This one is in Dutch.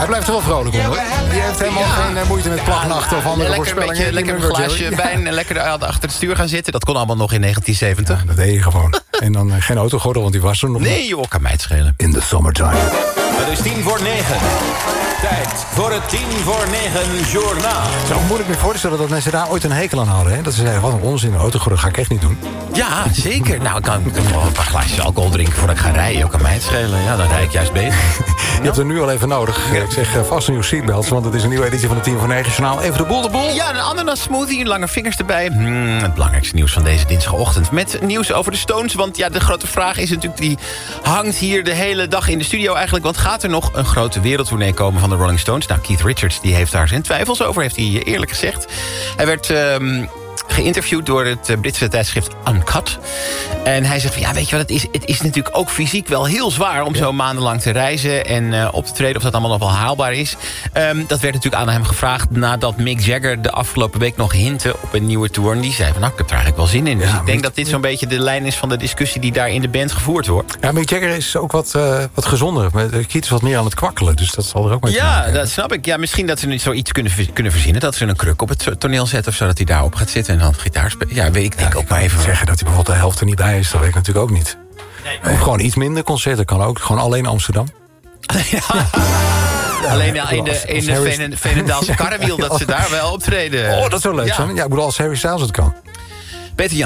Hij blijft er wel vrolijk onder. Die heeft helemaal geen moeite met plagnachten of andere voorspellingen. Lekker een glaasje wijn en lekker achter het stuur gaan zitten. Dat kon allemaal nog in 1970. Ja, dat deed je gewoon. En dan geen autogordel, want die was er nog niet. Nee, joh, kan mij het schelen. In the summertime. Het is 9:10. Tijd voor het 9:10 journaal. Zo moeilijk me voorstellen dat mensen daar ooit een hekel aan hadden. Hè? Dat ze zeiden, wat een onzin, een autogordel ga ik echt niet doen. Ja, zeker. Nou, ik kan wel een paar glaasjes alcohol drinken voordat ik ga rijden. Ook kan mij het schelen. Ja, dan rijd ik juist beter. Je hebt er nu al even nodig. Ik zeg vast een uw seatbelts, want het is een nieuwe editie van het 10:09 journaal. Even de boel. Ja, een ananas smoothie, lange vingers erbij. Het belangrijkste nieuws van deze dinsdagochtend. Met nieuws over de Stones, want ja, de grote vraag is natuurlijk... die hangt hier de hele dag in de studio eigenlijk. Want gaat er nog een grote wereldtournee komen van de Rolling Stones? Nou, Keith Richards die heeft daar zijn twijfels over, heeft hij eerlijk gezegd. Hij werd... geïnterviewd door het Britse tijdschrift Uncut. En hij zegt van, ja, weet je wat het is? Het is natuurlijk ook fysiek wel heel zwaar om zo maandenlang te reizen en op te treden, of dat allemaal nog wel haalbaar is. Dat werd natuurlijk aan hem gevraagd nadat Mick Jagger de afgelopen week nog hintte op een nieuwe tour. En die zei van, nou, ik heb er eigenlijk wel zin in. Dus ik denk dat dit zo'n beetje de lijn is van de discussie die daar in de band gevoerd wordt. Ja, Mick Jagger is ook wat gezonder. Keith is wat meer aan het kwakkelen, dus dat zal er ook mee te maken hebben. Dat snap ik. Ja, misschien dat ze niet zoiets kunnen verzinnen. Dat ze een kruk op het toneel zetten of zo, dat hij daarop gaat zitten en dan gitaar spelen. Ja, weet ik denk ook maar even. Zeggen dat hij bijvoorbeeld de helft er niet bij is, dat weet ik natuurlijk ook niet. Nee. Of gewoon iets minder concerten kan ook. Gewoon alleen Amsterdam. Ja. Alleen in de Veenendaalse karrewiel dat ze daar wel optreden. Oh, dat zou leuk zijn. Ja, ik bedoel, als Harry Styles het kan. Peter Jan.